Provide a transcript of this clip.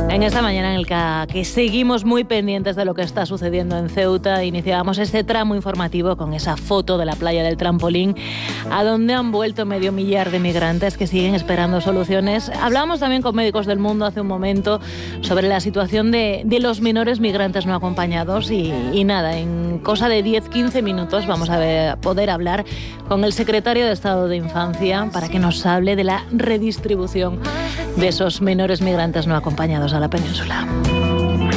En esta mañana en el que seguimos muy pendientes de lo que está sucediendo en Ceuta, iniciábamos este tramo informativo con esa foto de la playa del Trampolín, a donde han vuelto 500.000 de migrantes que siguen esperando soluciones. Hablábamos también con Médicos del Mundo hace un momento sobre la situación de los menores migrantes no acompañados y nada, en cosa de 10-15 minutos vamos a poder hablar con el secretario de Estado de Infancia para que nos hable de la redistribución de esos menores migrantes no acompañados a la península.